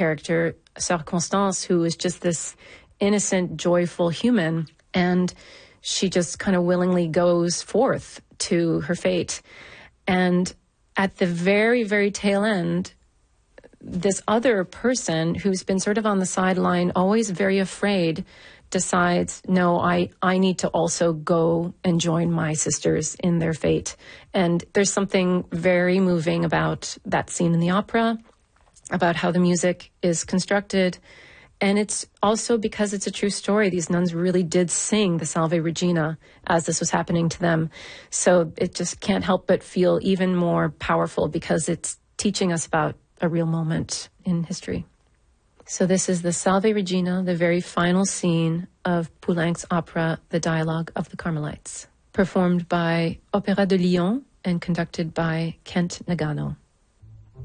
character, Sœur Constance, who is just this innocent, joyful human, and she just kind of willingly goes forth to her fate. And at the very, very tail end, this other person who's been sort of on the sideline, always very afraid, decides, no, I need to also go and join my sisters in their fate. And there's something very moving about that scene in the opera, about how the music is constructed. And it's also because it's a true story. These nuns really did sing the Salve Regina as this was happening to them. So it just can't help but feel even more powerful because it's teaching us about a real moment in history. So this is the Salve Regina, the very final scene of Poulenc's opera, The Dialogue of the Carmelites, performed by Opéra de Lyon and conducted by Kent Nagano.